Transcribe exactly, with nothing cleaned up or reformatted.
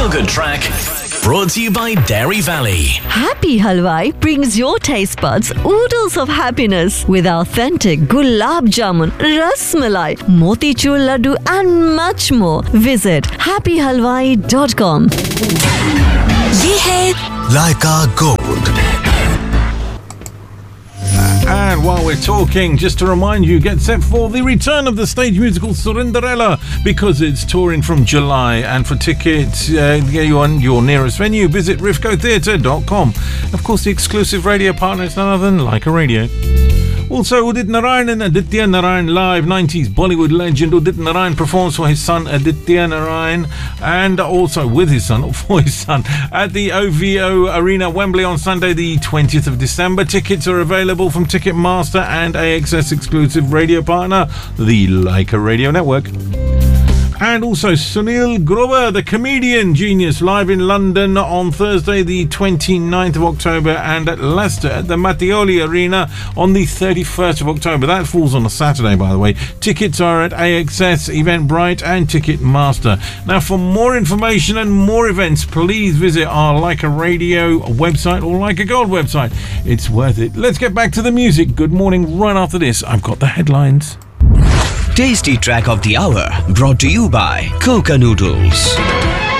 feel-good track brought to you by Dairy Valley. Happy Halwai brings your taste buds oodles of happiness with authentic gulab jamun, ras malai, motichur laddu and much more. Visit happy halwai dot com. ये है Laika Gold. And while we're talking, just to remind you, get set for the return of the stage musical Surinderella, because it's touring from July. And for tickets, uh, get you on your nearest venue, visit rifco theatre dot com. Of course, the exclusive radio partner is none other than Laika Radio. Also, Udit Narayan and Aditya Narayan live, nineties Bollywood legend Udit Narayan performs for his son Aditya Narayan, and also with his son, or for his son, at the O V O Arena, Wembley on Sunday the twentieth of December. Tickets are available from Ticketmaster and A X S exclusive radio partner, the Laika Radio Network. And also Sunil Grover, the comedian genius, live in London on Thursday the twenty-ninth of October, and at Leicester at the Mattioli Arena on the thirty-first of October. That falls on a Saturday, by the way. Tickets are at A X S, Eventbrite and Ticketmaster. Now, for more information and more events, please visit our Laika Radio website or Laika Gold website. It's worth it. Let's get back to the music. Good morning. Right after this, I've got the headlines. Tasty track of the hour brought to you by Coca Noodles.